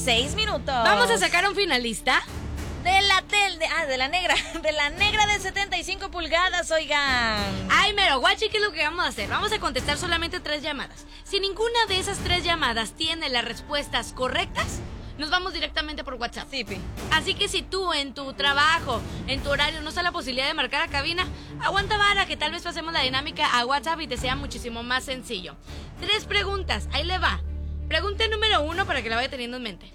6 minutos. ¿Vamos a sacar un finalista? De la negra de 75 pulgadas, oigan. Ay, mero, guachi, ¿qué es lo que vamos a hacer? Vamos a contestar solamente 3 llamadas. Si ninguna de esas 3 llamadas tiene las respuestas correctas, nos vamos directamente por WhatsApp. Sí, Pi. Así que si tú en tu trabajo, en tu horario, no está la posibilidad de marcar a cabina, aguanta vara, que tal vez pasemos la dinámica a WhatsApp y te sea muchísimo más sencillo. 3 preguntas, ahí le va. Pregunta número 1 para que la vaya teniendo en mente.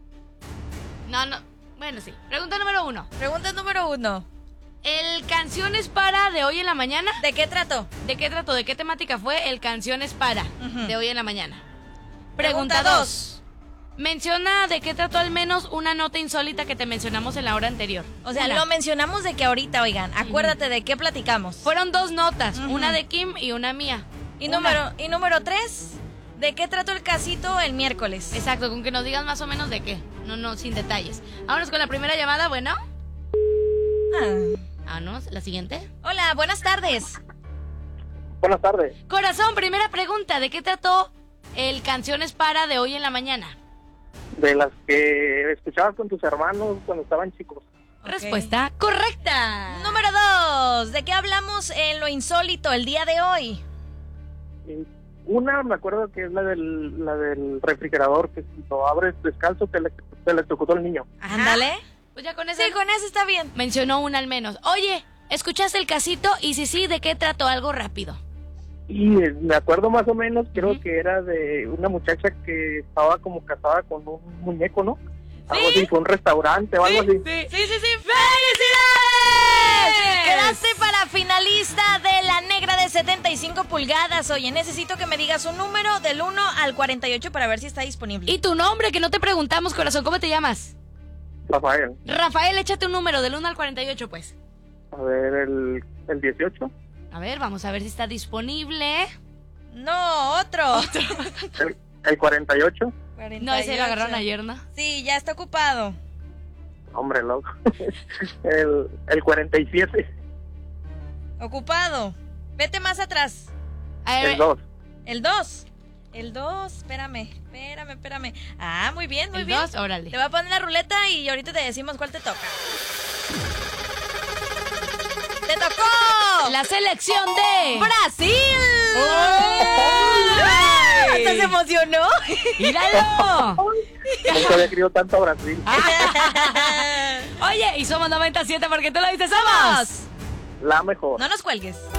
Bueno, sí. Pregunta número 1. Pregunta número 1. ¿El Canciones para de hoy en la mañana? ¿De qué trató? ¿De qué trató? ¿De qué temática fue el Canciones para de hoy en la mañana? Pregunta 2. Menciona de qué trató al menos una nota insólita que te mencionamos en la hora anterior. O sea, lo mencionamos de que ahorita, oigan, acuérdate de qué platicamos. Fueron 2 notas, una de Kim y una mía. Y número 3, ¿de qué trató el casito el miércoles? Exacto, con que nos digas más o menos de qué. No, sin detalles. Vámonos con la primera llamada, ¿bueno? Vámonos, la siguiente. Hola, buenas tardes. Buenas tardes. Corazón, primera pregunta, ¿de qué trató el Canciones para de hoy en la mañana? De las que escuchabas con tus hermanos cuando estaban chicos. Respuesta correcta. Número 2, ¿de qué hablamos en lo insólito el día de hoy? Una me acuerdo que es la del refrigerador, que si lo abres descalzo te electrocutó el niño. Ándale. Pues ya con ese. Sí, con ese está bien. Mencionó una al menos. Oye, ¿escuchaste el casito? Y si sí, ¿de qué trató? Algo rápido. Y me acuerdo más o menos, creo que era de una muchacha que estaba como casada con un muñeco, ¿no? Algo así, fue un restaurante o algo así. Sí. ¡Felicidades! Quedaste para finalista de la negra de 75 pulgadas. Oye, necesito que me digas un número del 1 al 48 para ver si está disponible. ¿Y tu nombre? Que no te preguntamos, corazón. ¿Cómo te llamas? Rafael. Rafael, échate un número del 1 al 48, pues. A ver, el 18. A ver, vamos a ver si está disponible. No, otro. El 48. 48. No, ese lo agarraron ayer, ¿no? Sí, ya está ocupado. Hombre, loco. el 47. Ocupado. Vete más atrás. A ver, El 2. El 2, espérame. Ah, muy bien, muy el bien. 2, órale. Te voy a poner la ruleta y ahorita te decimos cuál te toca. ¡Te tocó! La selección de ¡Brasil! ¡Ay! ¿Hasta se emocionó? ¡Míralo! Nunca había querido tanto a Brasil. Oye, y somos 97 porque tú lo dices, somos La mejor. No nos cuelgues.